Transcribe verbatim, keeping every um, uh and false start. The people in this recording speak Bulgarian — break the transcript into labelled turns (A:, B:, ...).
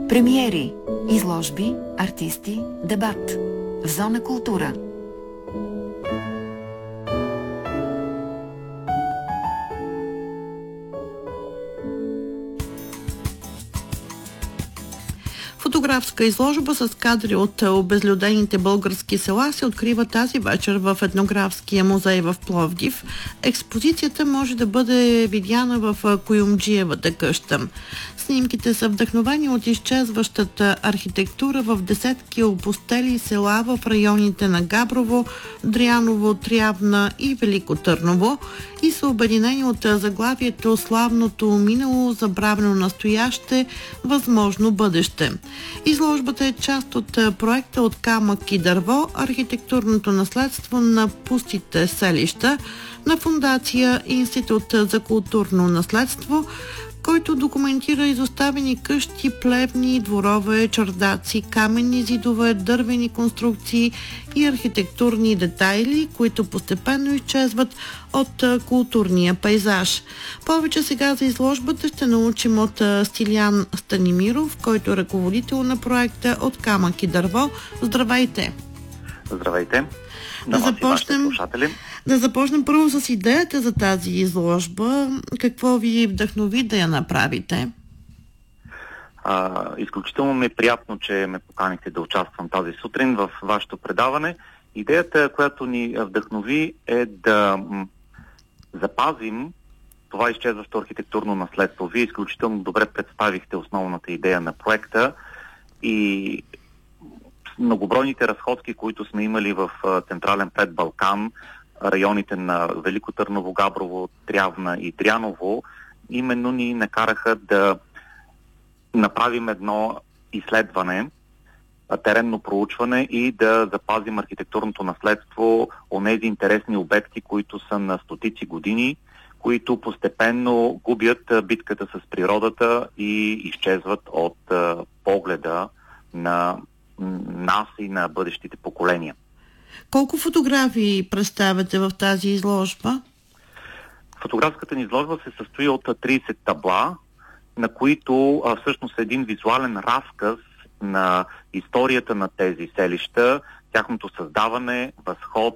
A: Премиери, изложби, артисти, дебат. В Зона култура.
B: Фотографска изложба с кадри от обезлюдените български села се открива тази вечер в Етнографския музей в Пловдив. Експозицията може да бъде видяна в Куюмджиевата къща. Снимките са вдъхновени от изчезващата архитектура в десетки опустели села в районите на Габрово, Дряново, Трявна и Велико Търново и са обединени от заглавието "Славното минало, забравено настояще, възможно бъдеще". Изложбата е част от проекта "От камък и дърво. Архитектурното наследство на пустите селища" на Фондация Институт за културно наследство, който документира изоставени къщи, плевни, дворове, чердаци, каменни зидове, дървени конструкции и архитектурни детайли, които постепенно изчезват от културния пейзаж. Повече сега за изложбата ще научим от Стилян Станимиров, който е ръководител на проекта "От камък и дърво". Здравейте!
C: Здравейте!
B: Да започнем, да започнем първо с идеята за тази изложба. Какво ви вдъхнови да я направите?
C: А, изключително ми е приятно, че ме поканихте да участвам тази сутрин в вашето предаване. Идеята, която ни вдъхнови, е да м- запазим това изчезващо архитектурно наследство. Вие изключително добре представихте основната идея на проекта и многобройните разходки, които сме имали в Централен предбалкан, районите на Велико Търново, Габрово, Трявна и Дряново, именно ни накараха да направим едно изследване, теренно проучване и да запазим архитектурното наследство, онези интересни обекти, които са на стотици години, които постепенно губят битката с природата и изчезват от погледа на нас и на бъдещите поколения.
B: Колко фотографии представяте в тази изложба?
C: Фотографската ни изложба се състои от трийсет табла, на които а, всъщност е един визуален разказ на историята на тези селища, тяхното създаване, възход,